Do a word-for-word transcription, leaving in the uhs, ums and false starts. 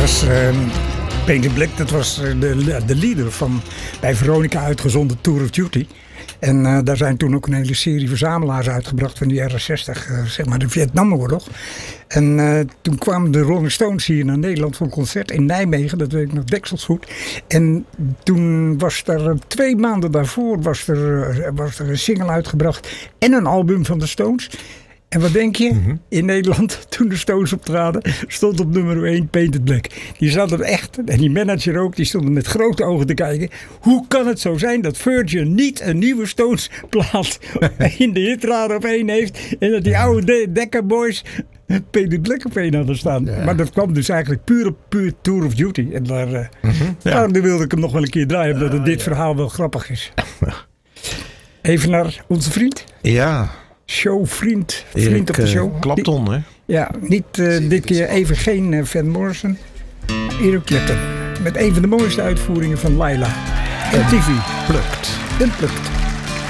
was uh, Painted Black, dat was uh, de, de leader van bij Veronica uitgezonden Tour of Duty. En uh, daar zijn toen ook een hele serie verzamelaars uitgebracht van de jaren zestig, uh, zeg maar de Vietnamoorlog. En uh, toen kwamen de Rolling Stones hier naar Nederland voor een concert in Nijmegen, dat weet ik nog dekselsgoed. En toen was er uh, twee maanden daarvoor was er, uh, was er een single uitgebracht en een album van de Stones. En wat denk je? Mm-hmm. In Nederland, toen de Stones optraden, stond op nummer één Painted Black. Die zat er echt, en die manager ook, die stonden met grote ogen te kijken. Hoe kan het zo zijn dat Virgin niet een nieuwe Stones plaat in de hitraad op één heeft en dat die oude De- Decca Boys Painted Black op één hadden staan. Ja. Maar dat kwam dus eigenlijk puur op puur Tour of Duty. En daar, uh, mm-hmm. ja. daar wilde ik hem nog wel een keer draaien, omdat uh, dit ja. verhaal wel grappig is. Even naar onze vriend. Ja. Showvriend, vriend Erik, op de show. Uh, Clapton, hè? Ja, niet uh, dit keer even geen uh, Van Morrison. Eric Clapton. Met een van de mooiste uitvoeringen van Laila. M T V. Plukt. Unplugged.